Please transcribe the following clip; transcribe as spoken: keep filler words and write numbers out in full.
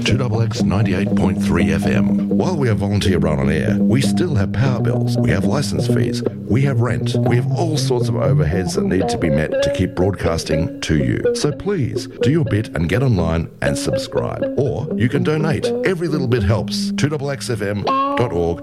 two X X ninety-eight point three F M. While we are volunteer run on air, we still have power bills, we have licence fees, we have rent, we have all sorts of overheads that need to be met to keep broadcasting to you. So please, do your bit and get online and subscribe. Or you can donate. Every little bit helps. two X X F M dot org